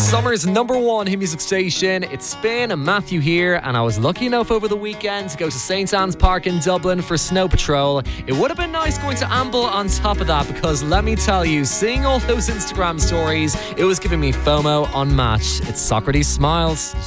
Summer's number one hit music station. It's Spin and Matthew here, and I was lucky enough over the weekend to go to St Anne's Park in Dublin for Snow Patrol. It would have been nice going to Amble on top of that, because let me tell you, seeing all those Instagram stories, it was giving me FOMO unmatched. It's Socrates Smiles.